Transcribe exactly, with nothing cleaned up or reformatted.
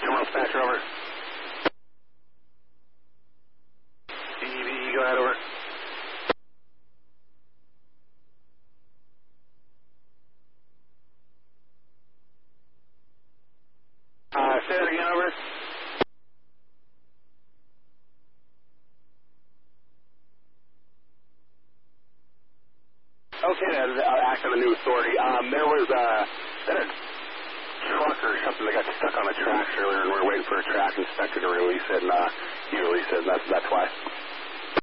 Come on, dispatcher, over. D E V, go ahead, over. Uh, say that again, over. Okay, that is uh, act on the new authority. Um, there was uh, that a truck or something that got stuck on a track earlier, and we were waiting for a track inspector to release it, and uh, he released it, and that's, that's why.